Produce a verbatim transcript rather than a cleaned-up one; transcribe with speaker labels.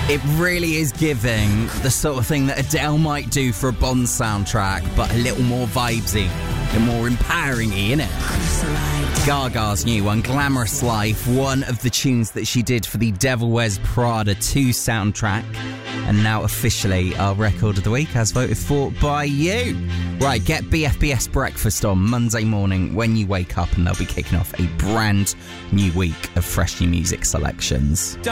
Speaker 1: It really is giving the sort of thing that Adele might do for a Bond soundtrack, but a little more vibesy, a little more empowering-y, innit? Gaga's new one, Glamorous Life, one of the tunes that she did for the Devil Wears Prada two soundtrack, and now officially our record of the week, as voted for by you. Right, get B F B S Breakfast on Monday morning when you wake up, and they'll be kicking off a brand new week of fresh new music selections.